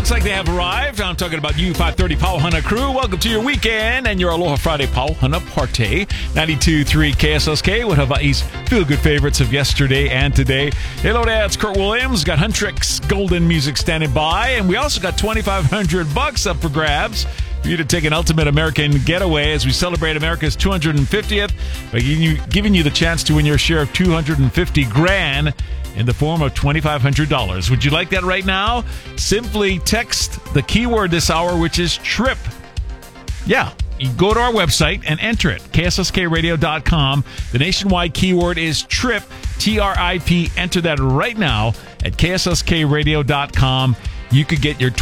Looks like they have arrived. I'm talking about you, 530 Pauhana crew. Welcome to your weekend and your Aloha Friday Pauhana Party. 92.3 KSSK with Hawaii's feel-good favorites of yesterday and today. Hello there, it's Kurt Williams. Got Huntrix Golden Music standing by. And we also got $2,500 up for grabs for you to take an ultimate American getaway as we celebrate America's 250th by giving you the chance to win your share of $250,000 in the form of $2,500. Would you like that right now? Simply text the keyword this hour, which is TRIP. Yeah, you go to our website and enter it, KSSKradio.com. The nationwide keyword is TRIP, T-R-I-P. Enter that right now at KSSKradio.com. You could get your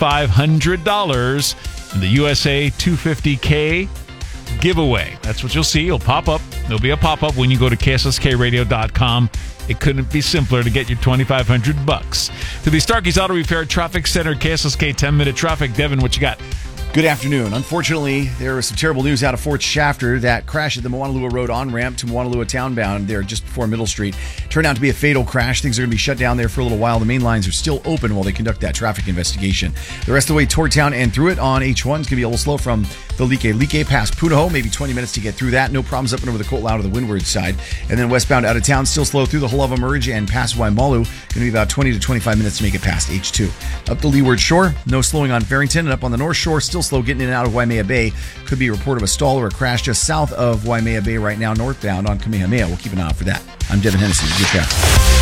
$2,500 in the USA 250K giveaway. That's what you'll see. It'll pop up. There'll be a pop-up when you go to KSSKradio.com. It couldn't be simpler to get your $2,500. To the Starkey's Auto Repair Traffic Center, KSSK 10-minute traffic. Devin, what you got? Good afternoon. Unfortunately, there was some terrible news out of Fort Shafter. That crash at the Moanalua Road on-ramp to Moanalua townbound there just before Middle Street turned out to be a fatal crash. Things are going to be shut down there for a little while. The main lines are still open while they conduct that traffic investigation. The rest of the way toward town and through it on H1 is going to be a little slow from the Like past Punahou, maybe 20 minutes to get through that. No problems up and over the Coatlau to the windward side. And then westbound out of town, still slow through the Halava Merge and past Waimalu. Going to be about 20 to 25 minutes to make it past H2. Up the leeward shore, no slowing on Farrington. And up on the north shore, still slow getting in and out of Waimea Bay. Could be a report of a stall or a crash just south of Waimea Bay right now, northbound on Kamehameha. We'll keep an eye out for that. I'm Devin Hennessy. Good traffic.